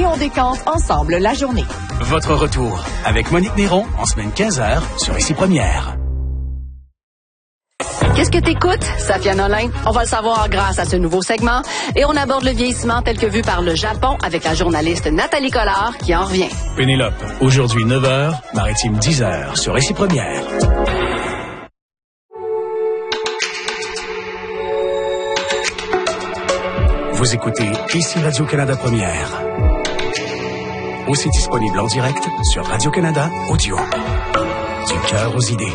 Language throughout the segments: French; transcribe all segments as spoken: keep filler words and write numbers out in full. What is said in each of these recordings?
et on décante ensemble la journée. Votre retour avec Monique Néron en semaine quinze heures sur Ici Première. Qu'est-ce que t'écoutes, Safia Nolin? On va le savoir grâce à ce nouveau segment. Et on aborde le vieillissement tel que vu par le Japon avec la journaliste Nathalie Collard qui en revient. Pénélope, aujourd'hui neuf heures, Maritime dix heures sur Ici Première. Vous écoutez Ici Radio-Canada Première. Aussi disponible en direct sur Radio-Canada Audio. Du cœur aux idées.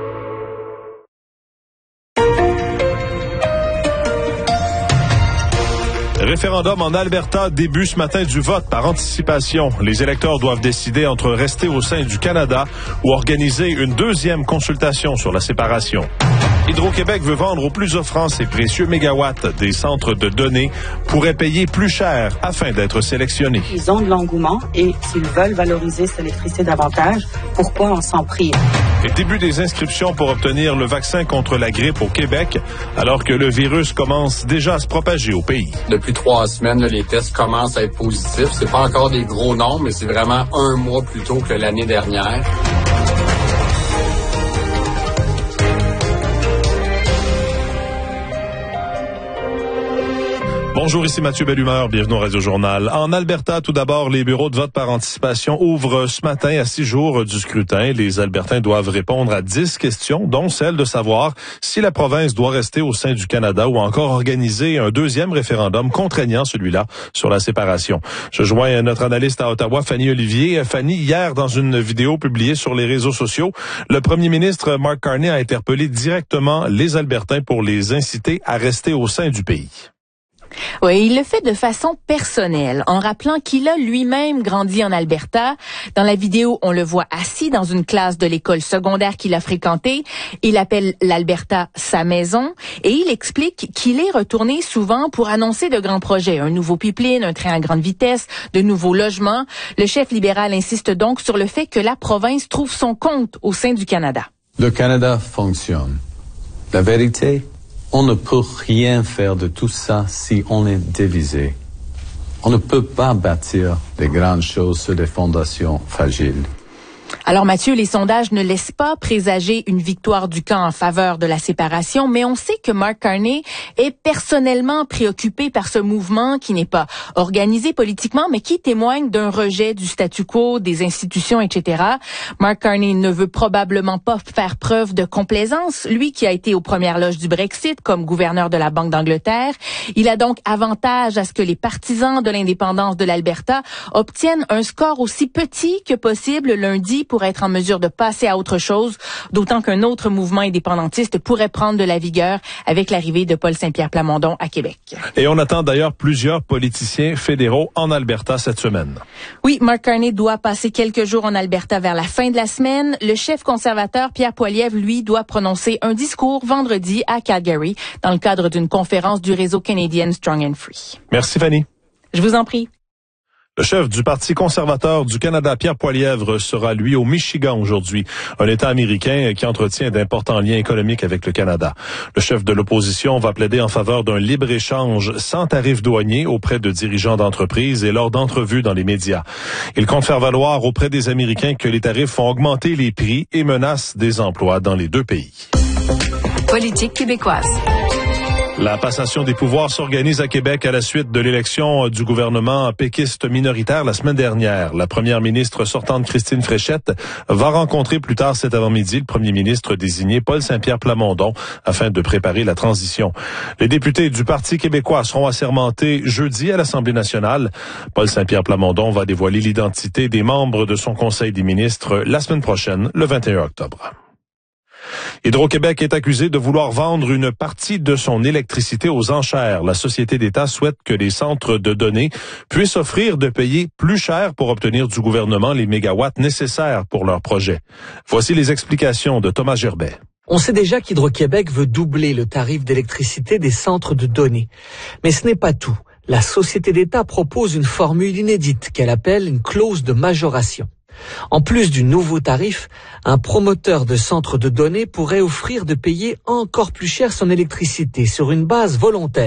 Référendum en Alberta, début ce matin du vote par anticipation. Les électeurs doivent décider entre rester au sein du Canada ou organiser une deuxième consultation sur la séparation. Hydro-Québec veut vendre au plus offrant ses précieux mégawatts. Des centres de données pourraient payer plus cher afin d'être sélectionnés. Ils ont de l'engouement et s'ils veulent valoriser cette électricité davantage, pourquoi on s'en prive? Et début des inscriptions pour obtenir le vaccin contre la grippe au Québec, alors que le virus commence déjà à se propager au pays. Depuis trois semaines, là, les tests commencent à être positifs. C'est pas encore des gros nombres, mais c'est vraiment un mois plus tôt que l'année dernière. Bonjour, ici Mathieu Bellumeur, bienvenue au Radio Journal. En Alberta, tout d'abord, les bureaux de vote par anticipation ouvrent ce matin à six jours du scrutin. Les Albertains doivent répondre à dix questions, dont celle de savoir si la province doit rester au sein du Canada ou encore organiser un deuxième référendum contraignant, celui-là, sur la séparation. Je joins notre analyste à Ottawa, Fanny Olivier. Fanny, hier, dans une vidéo publiée sur les réseaux sociaux, le premier ministre Mark Carney a interpellé directement les Albertains pour les inciter à rester au sein du pays. Oui, il le fait de façon personnelle, en rappelant qu'il a lui-même grandi en Alberta. Dans la vidéo, on le voit assis dans une classe de l'école secondaire qu'il a fréquentée. Il appelle l'Alberta sa maison et il explique qu'il est retourné souvent pour annoncer de grands projets, un nouveau pipeline, un train à grande vitesse, de nouveaux logements. Le chef libéral insiste donc sur le fait que la province trouve son compte au sein du Canada. Le Canada fonctionne. La vérité, on ne peut rien faire de tout ça si on est divisé. On ne peut pas bâtir des grandes choses sur des fondations fragiles. Alors Mathieu, les sondages ne laissent pas présager une victoire du camp en faveur de la séparation, mais on sait que Mark Carney est personnellement préoccupé par ce mouvement qui n'est pas organisé politiquement, mais qui témoigne d'un rejet du statu quo, des institutions, et cetera. Mark Carney ne veut probablement pas faire preuve de complaisance, lui qui a été aux premières loges du Brexit comme gouverneur de la Banque d'Angleterre. Il a donc avantage à ce que les partisans de l'indépendance de l'Alberta obtiennent un score aussi petit que possible lundi pour être en mesure de passer à autre chose, d'autant qu'un autre mouvement indépendantiste pourrait prendre de la vigueur avec l'arrivée de Paul Saint-Pierre Plamondon à Québec. Et on attend d'ailleurs plusieurs politiciens fédéraux en Alberta cette semaine. Oui, Mark Carney doit passer quelques jours en Alberta vers la fin de la semaine. Le chef conservateur Pierre Poilievre, lui, doit prononcer un discours vendredi à Calgary dans le cadre d'une conférence du réseau canadien Strong and Free. Merci Fanny. Je vous en prie. Le chef du Parti conservateur du Canada, Pierre Poilievre, sera, lui, au Michigan aujourd'hui, un État américain qui entretient d'importants liens économiques avec le Canada. Le chef de l'opposition va plaider en faveur d'un libre-échange sans tarifs douaniers auprès de dirigeants d'entreprises et lors d'entrevues dans les médias. Il compte faire valoir auprès des Américains que les tarifs font augmenter les prix et menacent des emplois dans les deux pays. Politique québécoise. La passation des pouvoirs s'organise à Québec à la suite de l'élection du gouvernement péquiste minoritaire la semaine dernière. La première ministre sortante Christine Fréchette va rencontrer plus tard cet avant-midi le premier ministre désigné Paul Saint-Pierre Plamondon afin de préparer la transition. Les députés du Parti québécois seront assermentés jeudi à l'Assemblée nationale. Paul Saint-Pierre Plamondon va dévoiler l'identité des membres de son Conseil des ministres la semaine prochaine, le vingt et un octobre. Hydro-Québec est accusé de vouloir vendre une partie de son électricité aux enchères. La société d'État souhaite que les centres de données puissent offrir de payer plus cher pour obtenir du gouvernement les mégawatts nécessaires pour leur projet. Voici les explications de Thomas Gerbet. On sait déjà qu'Hydro-Québec veut doubler le tarif d'électricité des centres de données. Mais ce n'est pas tout. La société d'État propose une formule inédite qu'elle appelle une clause de majoration. En plus du nouveau tarif, un promoteur de centres de données pourrait offrir de payer encore plus cher son électricité sur une base volontaire.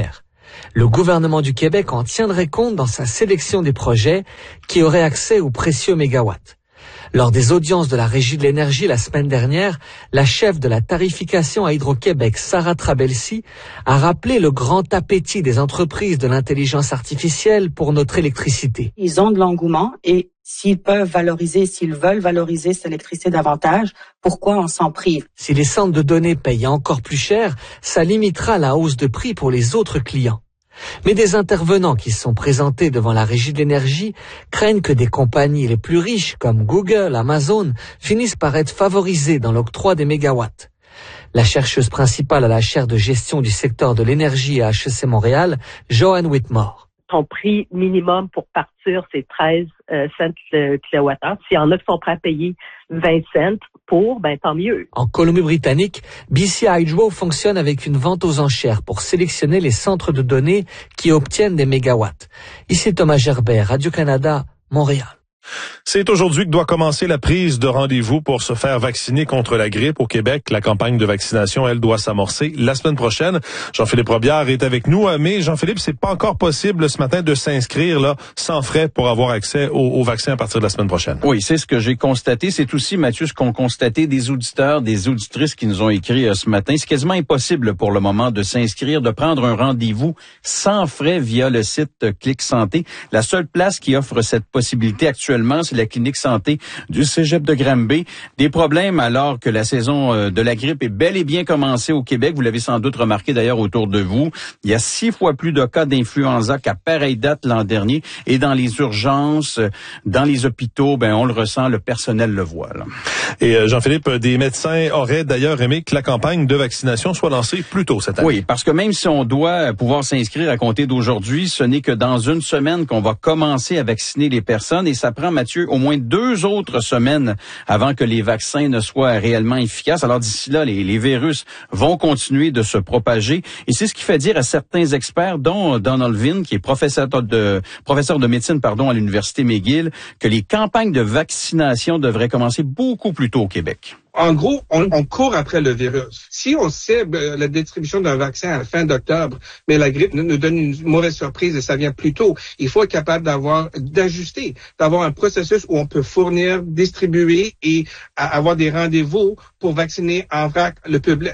Le gouvernement du Québec en tiendrait compte dans sa sélection des projets qui auraient accès aux précieux mégawatts. Lors des audiences de la Régie de l'énergie la semaine dernière, la chef de la tarification à Hydro-Québec, Sarah Trabelsi, a rappelé le grand appétit des entreprises de l'intelligence artificielle pour notre électricité. Ils ont de l'engouement et s'ils peuvent valoriser, s'ils veulent valoriser cette électricité davantage, pourquoi on s'en prive? Si les centres de données payent encore plus cher, ça limitera la hausse de prix pour les autres clients. Mais des intervenants qui se sont présentés devant la Régie de l'énergie craignent que des compagnies les plus riches comme Google, Amazon finissent par être favorisées dans l'octroi des mégawatts. La chercheuse principale à la chaire de gestion du secteur de l'énergie à H E C Montréal, Joanne Whitmore. Son prix minimum pour partir, c'est treize euh, cents le kilowattheure. S'il y en a qui sont prêts à payer vingt cents pour, ben tant mieux. En Colombie-Britannique, B C Hydro fonctionne avec une vente aux enchères pour sélectionner les centres de données qui obtiennent des mégawatts. Ici Thomas Gerbert, Radio-Canada, Montréal. C'est aujourd'hui que doit commencer la prise de rendez-vous pour se faire vacciner contre la grippe au Québec. La campagne de vaccination, elle, doit s'amorcer la semaine prochaine. Jean-Philippe Robillard est avec nous, mais Jean-Philippe, c'est pas encore possible ce matin de s'inscrire là sans frais pour avoir accès au, au vaccin à partir de la semaine prochaine. Oui, c'est ce que j'ai constaté. C'est aussi, Mathieu, ce qu'ont constaté des auditeurs, des auditrices qui nous ont écrit euh, ce matin. C'est quasiment impossible pour le moment de s'inscrire, de prendre un rendez-vous sans frais via le site euh, Clic Santé. La seule place qui offre cette possibilité actuellement, c'est la clinique santé du Cégep de Granby. Des problèmes alors que la saison de la grippe est bel et bien commencée au Québec. Vous l'avez sans doute remarqué d'ailleurs autour de vous. Il y a six fois plus de cas d'influenza qu'à pareille date l'an dernier. Et dans les urgences, dans les hôpitaux, ben on le ressent, le personnel le voit. Là. Et euh, Jean-Philippe, des médecins auraient d'ailleurs aimé que la campagne de vaccination soit lancée plus tôt cette année. Oui, parce que même si on doit pouvoir s'inscrire à compter d'aujourd'hui, ce n'est que dans une semaine qu'on va commencer à vacciner les personnes. Et ça prend, Mathieu, au moins deux autres semaines avant que les vaccins ne soient réellement efficaces. Alors d'ici là, les, les virus vont continuer de se propager. Et c'est ce qui fait dire à certains experts, dont Donald Vin, qui est professeur de, professeur de médecine pardon, à l'Université McGill, que les campagnes de vaccination devraient commencer beaucoup plus tôt au Québec. En gros, on, on court après le virus. Si on cible la distribution d'un vaccin à la fin d'octobre, mais la grippe nous donne une mauvaise surprise et ça vient plus tôt, il faut être capable d'avoir, d'ajuster, d'avoir un processus où on peut fournir, distribuer et avoir des rendez-vous pour vacciner en vrac le public.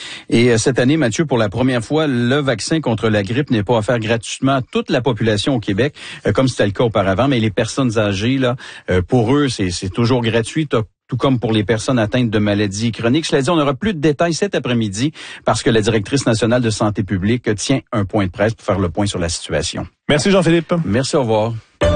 Et cette année, Mathieu, pour la première fois, le vaccin contre la grippe n'est pas offert gratuitement à toute la population au Québec, comme c'était le cas auparavant, mais les personnes âgées, là, pour eux, c'est, c'est toujours gratuit. Tout comme pour les personnes atteintes de maladies chroniques. Cela dit, on aura plus de détails cet après-midi parce que la directrice nationale de santé publique tient un point de presse pour faire le point sur la situation. Merci Jean-Philippe. Merci, au revoir.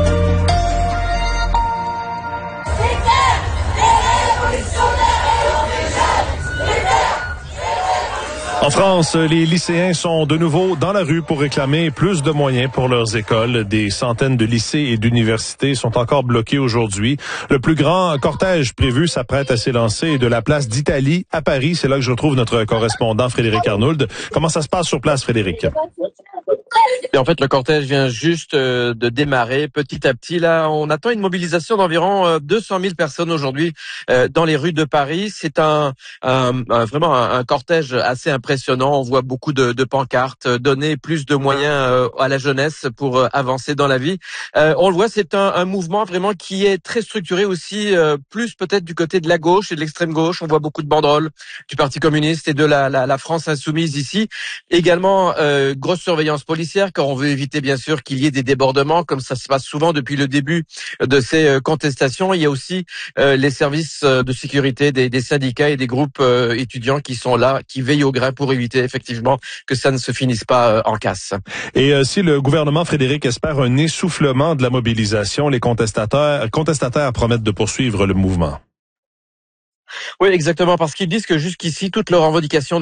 En France, les lycéens sont de nouveau dans la rue pour réclamer plus de moyens pour leurs écoles. Des centaines de lycées et d'universités sont encore bloqués aujourd'hui. Le plus grand cortège prévu s'apprête à s'élancer de la place d'Italie à Paris. C'est là que je retrouve notre correspondant Frédéric Arnould. Comment ça se passe sur place, Frédéric? Et en fait, le cortège vient juste euh, de démarrer petit à petit. Là, on attend une mobilisation d'environ euh, deux cent mille personnes aujourd'hui euh, dans les rues de Paris. C'est un, un, un vraiment un, un cortège assez impressionnant. On voit beaucoup de, de pancartes, donner plus de moyens euh, à la jeunesse pour euh, avancer dans la vie. Euh, on le voit, c'est un, un mouvement vraiment qui est très structuré aussi, euh, plus peut-être du côté de la gauche et de l'extrême gauche. On voit beaucoup de banderoles du Parti communiste et de la, la, la France insoumise ici. Également, euh, grosse surveillance policière, car on veut éviter bien sûr qu'il y ait des débordements, comme ça se passe souvent depuis le début de ces contestations. Il y a aussi euh, les services de sécurité des, des syndicats et des groupes euh, étudiants qui sont là, qui veillent au grain pour éviter effectivement que ça ne se finisse pas euh, en casse. Et euh, si le gouvernement, Frédéric, espère un essoufflement de la mobilisation, les contestataires, contestataires promettent de poursuivre le mouvement. Oui, exactement, parce qu'ils disent que jusqu'ici, toutes leurs revendications